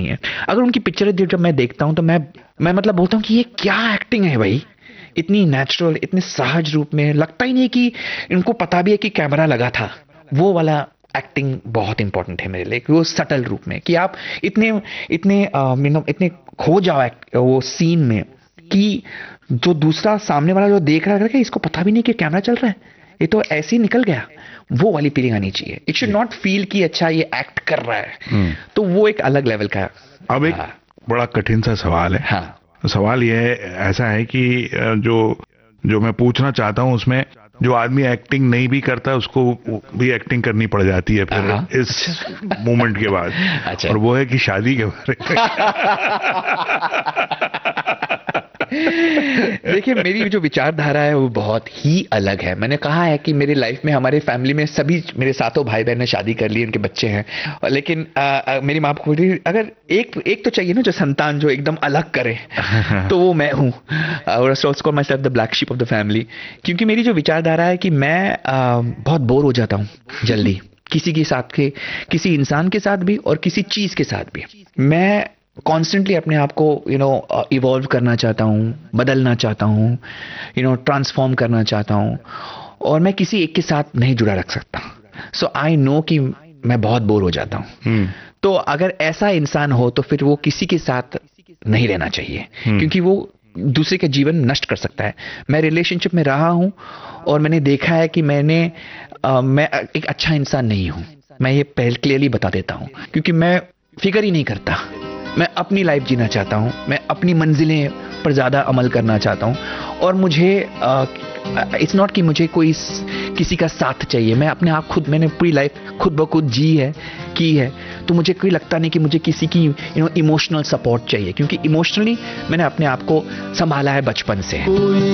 है। अगर उनकी पिक्चर जब मैं देखता हूँ तो मैं मतलब बोलता हूँ कि ये क्या एक्टिंग है भाई, इतनी नेचुरल, इतने सहज रूप में, लगता ही नहीं कि इनको पता भी है कि कैमरा लगा था। वो वाला एक्टिंग बहुत इंपॉर्टेंट है मेरे लिए, कि वो सटल रूप में, कि आप इतने इतने इतने खो जाओ वो सीन में, कि जो दूसरा सामने वाला जो देख रहा है कि इसको पता भी नहीं कि कैमरा चल रहा है, ये तो ऐसे ही निकल गया। वो वाली फीलिंग आनी चाहिए। इट शुड नॉट फील कि अच्छा ये एक्ट कर रहा है। तो वो एक अलग लेवल का। अब एक बड़ा कठिन सा सवाल है। हाँ। सवाल ये ऐसा है कि जो जो मैं पूछना चाहता हूँ उसमें, जो आदमी एक्टिंग नहीं भी करता उसको भी एक्टिंग करनी पड़ जाती है फिर इस मोमेंट के बाद। अच्छा। और वो है कि शादी के बारे में। देखिए, मेरी जो विचारधारा है वो बहुत ही अलग है। मैंने कहा है कि मेरी लाइफ में, हमारे फैमिली में सभी, मेरे सातों भाई बहन ने शादी कर ली, उनके बच्चे हैं, लेकिन मेरी माँ को अगर एक तो चाहिए ना जो संतान जो एकदम अलग करे, तो वो मैं हूँ। और call my self the black sheep of the family. क्योंकि मेरी जो विचारधारा है कि मैं बहुत बोर हो जाता हूँ जल्दी, किसी के साथ के, किसी इंसान के साथ भी और किसी चीज के साथ भी। मैं कॉन्स्टेंटली अपने आप को इवॉल्व करना चाहता हूँ, बदलना चाहता हूँ, ट्रांसफॉर्म करना चाहता हूँ, और मैं किसी एक के साथ नहीं जुड़ा रख सकता। सो आई नो कि मैं बहुत बोर हो जाता हूँ। तो अगर ऐसा इंसान हो तो फिर वो किसी के साथ नहीं रहना चाहिए, क्योंकि वो दूसरे का जीवन नष्ट कर सकता है। मैं रिलेशनशिप में रहा हूँ और मैंने देखा है कि मैं एक अच्छा इंसान नहीं हूँ। मैं ये पहले क्लियरली बता देता हूँ, क्योंकि मैं फिक्र ही नहीं करता। मैं अपनी लाइफ जीना चाहता हूँ, मैं अपनी मंजिलें पर ज़्यादा अमल करना चाहता हूँ। और मुझे इट्स नॉट कि मुझे किसी का साथ चाहिए। मैं अपने आप खुद, मैंने पूरी लाइफ खुद ब खुद की है, तो मुझे कोई लगता नहीं कि मुझे किसी की इमोशनल सपोर्ट चाहिए, क्योंकि इमोशनली मैंने अपने आप को संभाला है बचपन से।